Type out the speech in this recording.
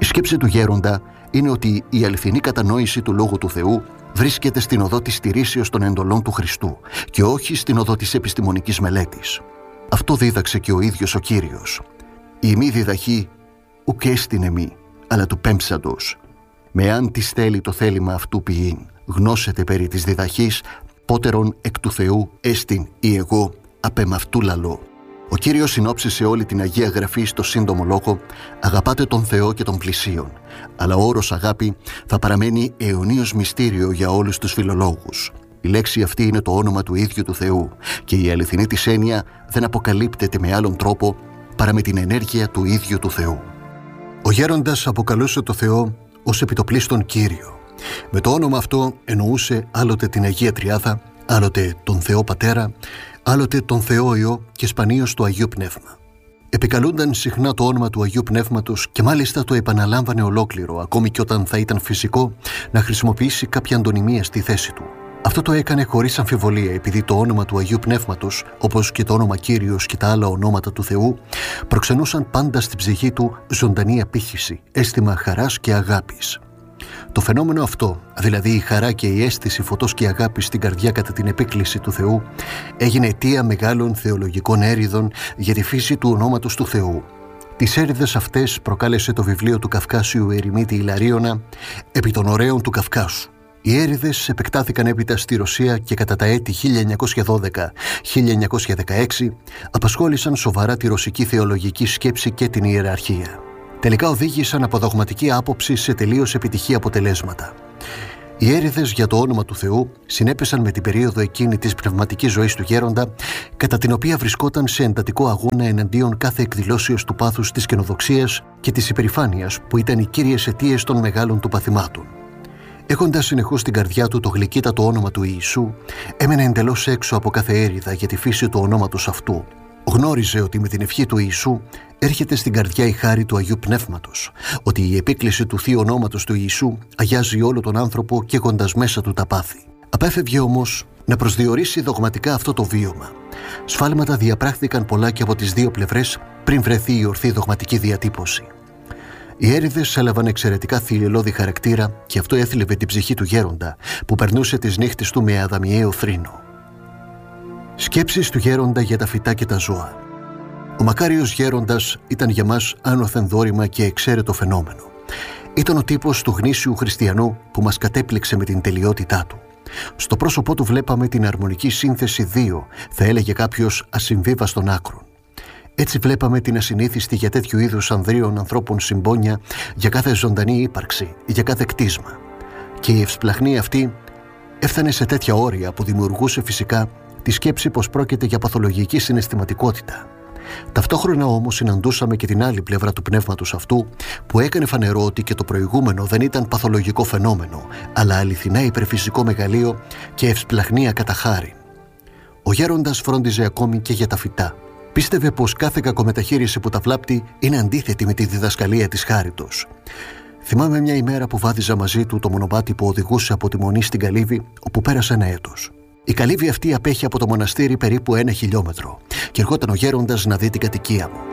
Η σκέψη του γέροντα είναι ότι η αληθινή κατανόηση του Λόγου του Θεού βρίσκεται στην οδό της στηρίσεως των εντολών του Χριστού και όχι στην οδό της επιστημονικής μελέτης. Αυτό δίδαξε και ο ίδιος ο Κύριος. «Η μη διδαχή ουκ έστιν εμεί, αλλά του πέμψαντος. Με αν της θέλει το θέλημα αυτού ποιήν, γνώσετε περί της διδαχής, πότερον εκ του Θεού έστιν ή εγώ απεμαυτού λαλώ». Ο Κύριος συνόψισε όλη την Αγία Γραφή στο σύντομο λόγο «Αγαπάτε τον Θεό και τον πλησίον», αλλά ο όρος αγάπη θα παραμένει αιωνίως μυστήριο για όλους τους φιλολόγους. Η λέξη αυτή είναι το όνομα του ίδιου του Θεού και η αληθινή της έννοια δεν αποκαλύπτεται με άλλον τρόπο παρά με την ενέργεια του ίδιου του Θεού. Ο γέροντας αποκαλούσε το Θεό ως επιτοπλίστον Κύριο. Με το όνομα αυτό εννοούσε άλλοτε την Αγία Τριάδα, άλλοτε τον Θεό Πατέρα, άλλοτε τον Θεό Υιό και σπανίως το Αγίο Πνεύμα. Επικαλούνταν συχνά το όνομα του Αγίου Πνεύματος και μάλιστα το επαναλάμβανε ολόκληρο, ακόμη και όταν θα ήταν φυσικό να χρησιμοποιήσει κάποια αντωνυμία στη θέση του. Αυτό το έκανε χωρίς αμφιβολία, επειδή το όνομα του Αγίου Πνεύματος, όπως και το όνομα Κύριος και τα άλλα ονόματα του Θεού, προξενούσαν πάντα στην ψυχή του ζωντανή απήχηση, αίσθημα χαράς και αγάπης. Το φαινόμενο αυτό, δηλαδή η χαρά και η αίσθηση φωτός και αγάπης στην καρδιά κατά την επίκληση του Θεού, έγινε αιτία μεγάλων θεολογικών έρηδων για τη φύση του ονόματος του Θεού. Τις έρηδες αυτές προκάλεσε το βιβλίο του Καυκάσιου ερημίτη Ιλαρίωνα «Επί των ωραίων του Καυκάσου». Οι έρηδες επεκτάθηκαν έπειτα στη Ρωσία και κατά τα έτη 1912-1916 απασχόλησαν σοβαρά τη ρωσική θεολογική σκέψη και την ιεραρχία. Τελικά οδήγησαν από δογματική άποψη σε τελείως επιτυχή αποτελέσματα. Οι έρηδες για το όνομα του Θεού συνέπεσαν με την περίοδο εκείνη της πνευματικής ζωής του γέροντα, κατά την οποία βρισκόταν σε εντατικό αγώνα εναντίον κάθε εκδηλώσεως του πάθους της καινοδοξίας και της υπερηφάνειας, που ήταν οι κύριες αιτίες των μεγάλων του παθημάτων. Έχοντας συνεχώς στην καρδιά του το γλυκύτατο όνομα του Ιησού, έμενε εντελώς έξω από κάθε έρηδα για τη φύση του ονόματος αυτού. Γνώριζε ότι με την ευχή του Ιησού έρχεται στην καρδιά η χάρη του Αγίου Πνεύματος, ότι η επίκληση του Θείου ονόματος του Ιησού αγιάζει όλο τον άνθρωπο καίγοντας μέσα του τα πάθη. Απέφευγε όμως να προσδιορίσει δογματικά αυτό το βίωμα. Σφάλματα διαπράχθηκαν πολλά και από τις δύο πλευρές πριν βρεθεί η ορθή δογματική διατύπωση. Οι έρηδες έλαβαν εξαιρετικά θηλυελώδη χαρακτήρα και αυτό έθλιβε την ψυχή του γέροντα, που περνούσε τις νύχτες του με αδαμιαίο θρήνο. Σκέψεις του γέροντα για τα φυτά και τα ζώα. Ο μακάριος γέροντας ήταν για μας άνωθεν δόρημα και εξαίρετο φαινόμενο. Ήταν ο τύπος του γνήσιου χριστιανού που μας κατέπληξε με την τελειότητά του. Στο πρόσωπό του βλέπαμε την αρμονική σύνθεση δύο, θα έλεγε κάποιος, ασυμβίβαστων άκρων. Έτσι βλέπαμε την ασυνήθιστη για τέτοιου είδους ανδρείων ανθρώπων συμπόνια για κάθε ζωντανή ύπαρξη, για κάθε κτίσμα. Και η ευσπλαχνία αυτή έφτανε σε τέτοια όρια που δημιουργούσε φυσικά τη σκέψη πως πρόκειται για παθολογική συναισθηματικότητα. Ταυτόχρονα όμως συναντούσαμε και την άλλη πλευρά του πνεύματος αυτού, που έκανε φανερό ότι και το προηγούμενο δεν ήταν παθολογικό φαινόμενο, αλλά αληθινά υπερφυσικό μεγαλείο και ευσπλαχνία κατά χάριν. Ο γέροντας φρόντιζε ακόμη και για τα φυτά. Πίστευε πως κάθε κακομεταχείριση που τα βλάπτει είναι αντίθετη με τη διδασκαλία της χάριτος. Θυμάμαι μια ημέρα που βάδιζα μαζί του το μονοπάτι που οδηγούσε από τη Μονή στην Καλύβη, όπου πέρασε ένα έτος. Η Καλύβη αυτή απέχει από το μοναστήρι περίπου 1 χιλιόμετρο και ερχόταν ο γέροντας να δει την κατοικία μου.